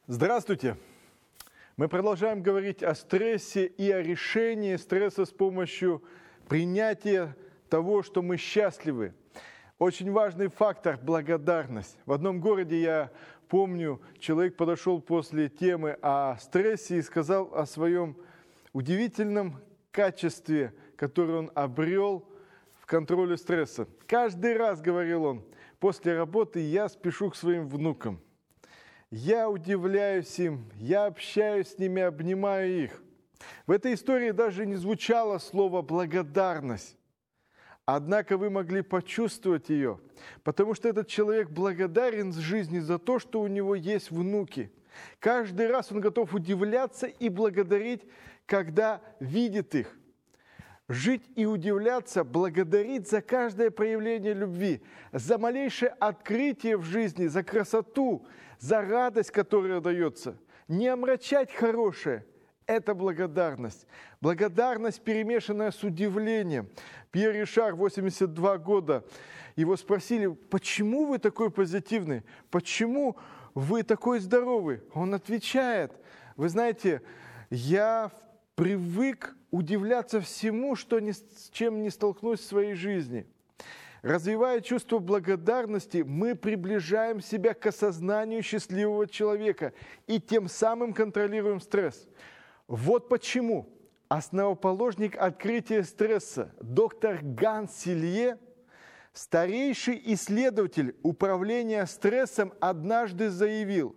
Здравствуйте! Мы продолжаем говорить о стрессе и о решении стресса с помощью принятия того, что мы счастливы. Очень важный фактор – благодарность. В одном городе, я помню, человек подошел после темы о стрессе и сказал о своем удивительном качестве, которое он обрел в контроле стресса. Каждый раз, говорил он, после работы я спешу к своим внукам. Я удивляюсь им, я общаюсь с ними, обнимаю их. В этой истории даже не звучало слово «благодарность». Однако вы могли почувствовать ее, потому что этот человек благодарен жизни за то, что у него есть внуки. Каждый раз он готов удивляться и благодарить, когда видит их. Жить и удивляться, благодарить за каждое проявление любви, за малейшее открытие в жизни, за красоту, за радость, которая дается. Не омрачать хорошее – это благодарность. Благодарность, перемешанная с удивлением. Пьер Ришар, 82 года, его спросили, почему вы такой позитивный, почему вы такой здоровый? Он отвечает, вы знаете, я привык удивляться всему, с чем не столкнусь в своей жизни. Развивая чувство благодарности, мы приближаем себя к осознанию счастливого человека и тем самым контролируем стресс. Вот почему основоположник открытия стресса, доктор Ганс Силье, старейший исследователь управления стрессом, однажды заявил: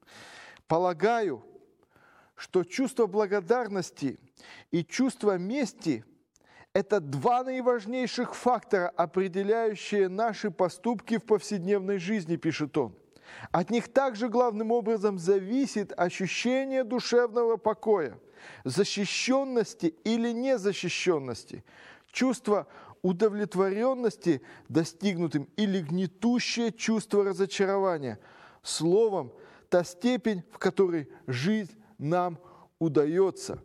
«Полагаю, что чувство благодарности и чувство мести – это два наиважнейших фактора, определяющие наши поступки в повседневной жизни», пишет он. От них также главным образом зависит ощущение душевного покоя, защищенности или незащищенности, чувство удовлетворенности достигнутым или гнетущее чувство разочарования. Словом, та степень, в которой жизнь нам удается.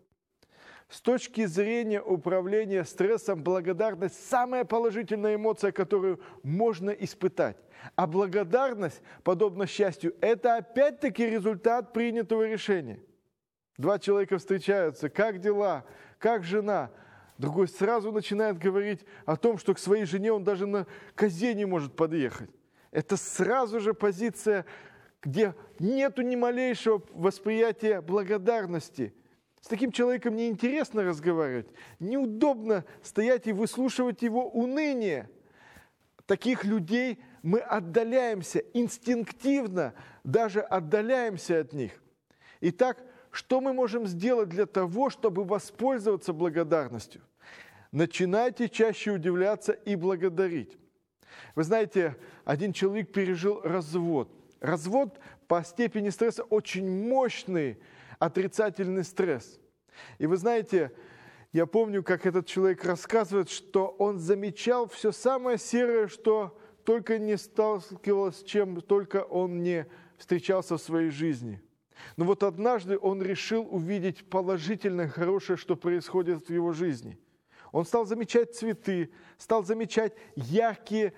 С точки зрения управления стрессом, благодарность – самая положительная эмоция, которую можно испытать. А благодарность, подобно счастью, это опять-таки результат принятого решения. Два человека встречаются, как дела, как жена. Другой сразу начинает говорить о том, что к своей жене он даже на козе не может подъехать. Это сразу же позиция, где нету ни малейшего восприятия благодарности. С таким человеком неинтересно разговаривать, неудобно стоять и выслушивать его уныние. Таких людей мы отдаляемся, инстинктивно даже отдаляемся от них. Итак, что мы можем сделать для того, чтобы воспользоваться благодарностью? Начинайте чаще удивляться и благодарить. Вы знаете, один человек пережил развод. Развод по степени стресса очень мощный отрицательный стресс. И вы знаете, я помню, как этот человек рассказывает, что он замечал все самое серое, что только не сталкивался, с чем только он не встречался в своей жизни. Но вот однажды он решил увидеть положительное, хорошее, что происходит в его жизни. Он стал замечать цветы, стал замечать яркие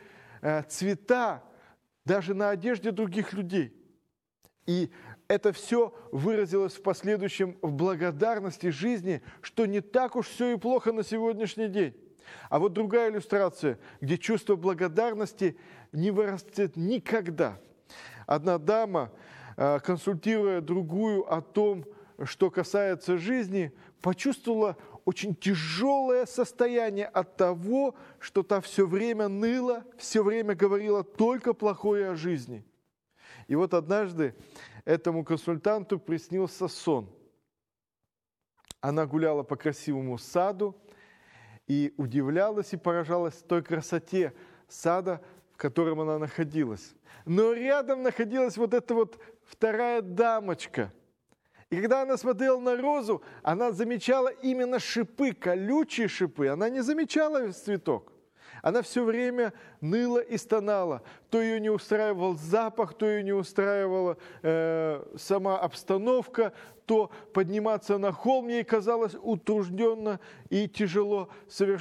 цвета даже на одежде других людей. И это все выразилось в последующем в благодарности жизни, что не так уж все и плохо на сегодняшний день. А вот другая иллюстрация, где чувство благодарности не вырастет никогда. Одна дама, консультируя другую о том, что касается жизни, почувствовала очень тяжелое состояние от того, что та все время ныла, все время говорила только плохое о жизни. И вот однажды этому консультанту приснился сон. Она гуляла по красивому саду и удивлялась и поражалась той красоте сада, в котором она находилась. Но рядом находилась вот эта вот вторая дамочка. И когда она смотрела на розу, она замечала именно шипы, колючие шипы. Она не замечала весь цветок. Она все время ныла и стонала. То ее не устраивал запах, то ее не устраивала сама обстановка, то подниматься на холм ей казалось утружденно и тяжело совершенно.